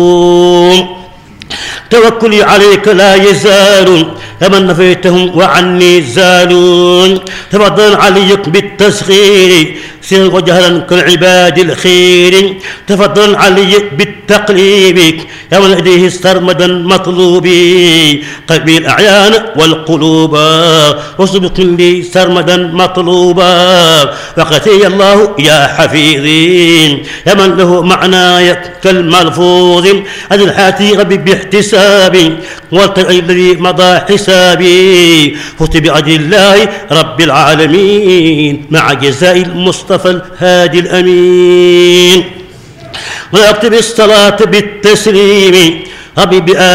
توكلي عليك لا يزال فمن نفيتهم وعني زالون. تفضل عليك بالتسخير سرا وجهرا كالعباد الخير. تفضل علي بالتقليب يا من لديه سرمدا مطلوبي قلبي الأعيان والقلوب وسبق لي سرمدا مطلوبا. وقتي الله يا حفيظي يا من له معناي كالملفوظ أجل حياتي ربي باحتسابي والتقي الذي مضى حسابي. فزت بأجل الله رب العالمين مع جزاء المصطفى الهادي الأمين. وأكتب الصلاة بالتسليم ربي